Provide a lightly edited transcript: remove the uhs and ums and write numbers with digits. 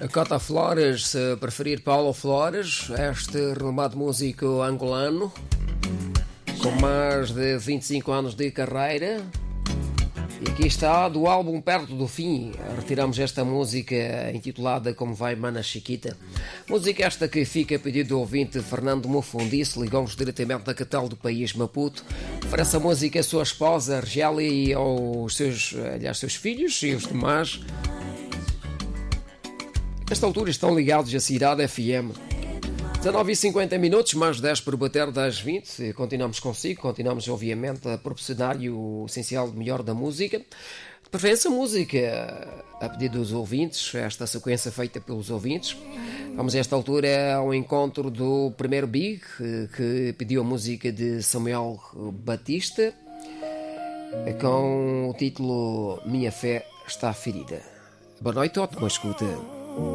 Cota Flores, se preferir Paulo Flores, este renomado músico angolano, com mais de 25 anos de carreira. E aqui está, do álbum Perto do Fim, retiramos esta música intitulada Como Vai Mana Chiquita. Música esta que fica a pedido do ouvinte Fernando Mufundice, ligou-nos diretamente da capital do país, Maputo. Oferece a música à sua esposa, Argélia, e aos seus filhos e os demais. Nesta altura estão ligados a Cidade FM. 19h50, mais 10 por bater das 20. Continuamos consigo, continuamos obviamente a proporcionar-lhe o essencial de melhor da música. De preferência música a pedido dos ouvintes, esta sequência feita pelos ouvintes. Vamos a esta altura ao encontro do primeiro Big, que pediu a música de Samuel Batista, com o título Minha Fé Está Ferida. Boa noite, ótima escuta.